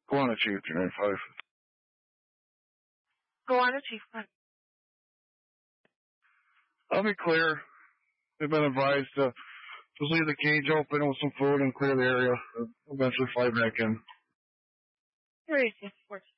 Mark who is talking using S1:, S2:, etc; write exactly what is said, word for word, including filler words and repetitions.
S1: Go on, Chief, two ninety-five.
S2: Go on, Chief.
S1: I'll be clear. They've been advised to just leave the cage open with some food and clear the area. Eventually fly back in.
S2: Here he is, of course.